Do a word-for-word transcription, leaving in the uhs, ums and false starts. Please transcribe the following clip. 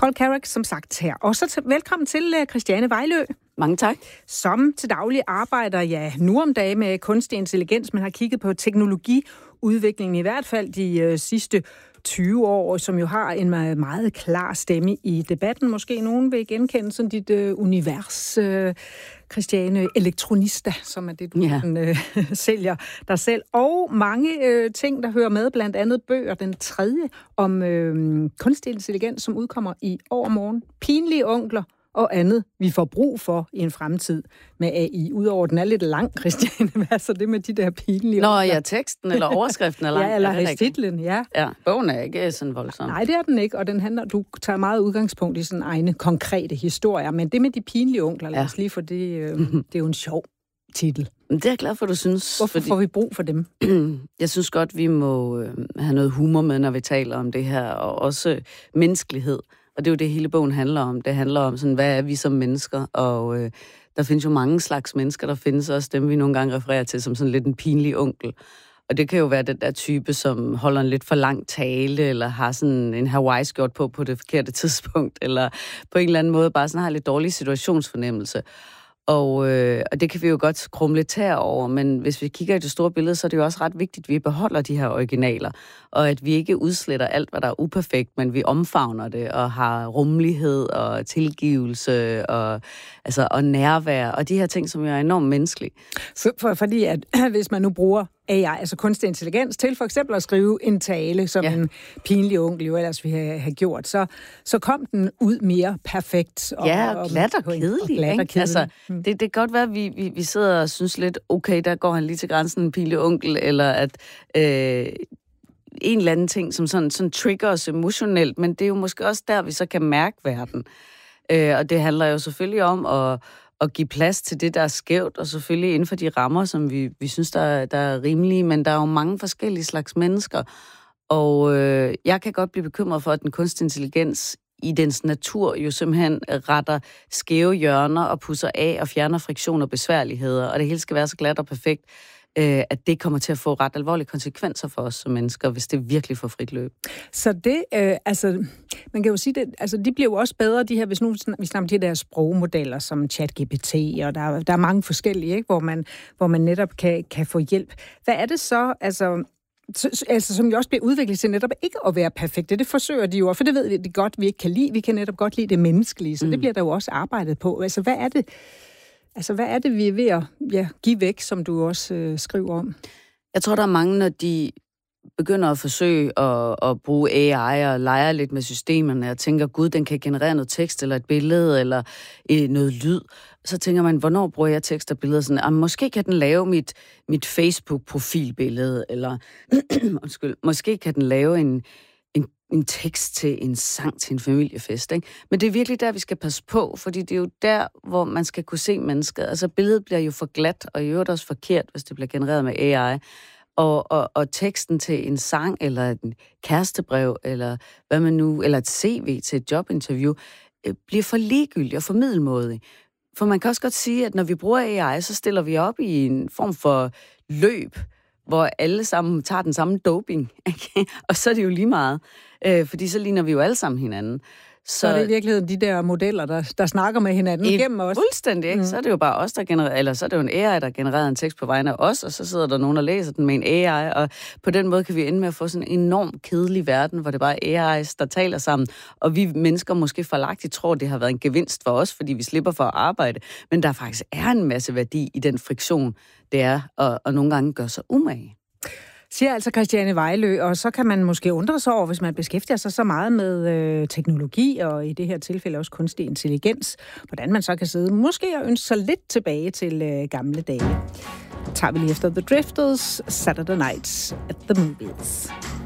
Paul Carrack, som sagt her. Og så til, velkommen til uh, Christiane Vejlø. Mange tak. Som til daglig arbejder, ja, nu om dagen med kunstig intelligens, men har kigget på teknologiudviklingen i hvert fald de uh, sidste tyve år, som jo har en meget, meget klar stemme i debatten. Måske nogen vil genkende sådan dit uh, univers, uh, Christiane Elektronista, som er det, du ja. uh, sælger dig selv. Og mange uh, ting, der hører med, blandt andet bøger. Den tredje om uh, kunstig intelligens, som udkommer i overmorgen. Pinlige onkler og andet, vi får brug for i en fremtid med A I. Udover den er lidt lang, Christiane. Hvad er så det med de der pinlige Nå, onkler? ja, teksten eller overskriften er lang. Ja, eller titlen, ja. Ja, bogen er ikke sådan voldsom. Nej, det er den ikke, og den handler, du tager meget udgangspunkt i sådan egne konkrete historier. Men det med de pinlige onkler, lad os lige for det, øh, det er jo en sjov titel. Det er jeg glad for, du synes. Hvorfor fordi... får vi brug for dem? Jeg synes godt, vi må øh, have noget humor med, når vi taler om det her, og også menneskelighed. Og det er jo det, hele bogen handler om. Det handler om, sådan, hvad er vi som mennesker? Og øh, der findes jo mange slags mennesker. Der findes også dem, vi nogle gange refererer til som sådan lidt en pinlig onkel. Og det kan jo være den der type, som holder en lidt for lang tale, eller har sådan en Hawaii-skjort på på det forkerte tidspunkt, eller på en eller anden måde bare sådan har lidt dårlig situationsfornemmelse. Og, øh, og det kan vi jo godt krumle lidt tær over, men hvis vi kigger i det store billede, så er det jo også ret vigtigt, at vi beholder de her originaler, og at vi ikke udsletter alt, hvad der er uperfekt, men vi omfavner det, og har rummelighed og tilgivelse, og, altså, og nærvær, og de her ting, som er enormt menneskelige. For, for, fordi at hvis man nu bruger A I, altså kunstig intelligens, til for eksempel at skrive en tale, som ja. en pinlig onkel jo ellers ville have, have gjort, så, så kom den ud mere perfekt. Og, ja, og glat og kedelig. Og og altså, det, det kan godt være, at vi, vi, vi sidder og synes lidt, okay, der går han lige til grænsen, en pinlig onkel, eller at øh, en eller anden ting, som sådan, sådan trigger os emotionelt, men det er jo måske også der, vi så kan mærke verden. Øh, og det handler jo selvfølgelig om at at give plads til det, der er skævt, og selvfølgelig inden for de rammer, som vi, vi synes, der, der er rimelige, men der er jo mange forskellige slags mennesker, og øh, jeg kan godt blive bekymret for, at den kunstig intelligens i dens natur jo simpelthen retter skæve hjørner og pusser af og fjerner friktion og besværligheder, og det hele skal være så glat og perfekt, øh, at det kommer til at få ret alvorlige konsekvenser for os som mennesker, hvis det virkelig får frit løb. Så det, øh, altså, man kan jo sige, det, altså, de bliver jo også bedre, de her, hvis nu vi snakker om de der sprogmodeller, som ChatGPT, og der, der er mange forskellige, ikke, hvor man, hvor man netop kan, kan få hjælp. Hvad er det så, altså... Altså, som jo også bliver udviklet til netop ikke at være perfekte. Det forsøger de jo, for det ved vi det godt, vi ikke kan lide. Vi kan netop godt lide det menneskelige, så mm. det bliver der jo også arbejdet på. Altså, hvad er det, altså, hvad er det vi er ved at ja, give væk, som du også øh, skriver om? Jeg tror, der er mange, når de begynder at forsøge at, at bruge A I og lege lidt med systemerne og tænker, gud, den kan generere noget tekst eller et billede eller øh, noget lyd. Så tænker man, hvornår bruger jeg tekst og billeder? Sådan, ah, måske kan den lave mit, mit Facebook-profilbillede, eller undskyld, måske kan den lave en, en, en tekst til en sang til en familiefest. Ikke? Men det er virkelig der, vi skal passe på, fordi det er jo der, hvor man skal kunne se mennesket. Altså billedet bliver jo for glat, og i øvrigt også forkert, hvis det bliver genereret med A I. Og, og, og teksten til en sang, eller et kærestebrev, eller hvad man nu, eller et C V til et jobinterview, øh, bliver for ligegyldig og for middelmådig. For man kan også godt sige, at når vi bruger A I, så stiller vi op i en form for løb, hvor alle sammen tager den samme doping. Okay? Og så er det jo lige meget, øh, fordi så ligner vi jo alle sammen hinanden. Så, så er det i virkeligheden de der modeller, der, der snakker med hinanden i, igennem os. Fuldstændig, ikke? Mm. Så er det jo bare os, der genererer, eller så er det jo en A I, der genererer en tekst på vegne af os, og så sidder der nogen, der læser den med en A I, og på den måde kan vi ende med at få sådan en enormt kedelig verden, hvor det bare er A I's, der taler sammen, og vi mennesker måske forlagtigt tror, det har været en gevinst for os, fordi vi slipper for at arbejde, men der faktisk er en masse værdi i den friktion, det er, og, og nogle gange gør sig umage. Siger altså Christiane Vejlø, og så kan man måske undre sig over, hvis man beskæftiger sig så meget med øh, teknologi, og i det her tilfælde også kunstig intelligens, hvordan man så kan sidde måske og ønske sig lidt tilbage til øh, gamle dage. Tager vi lige efter The Drifters, Saturday Nights at the Movies.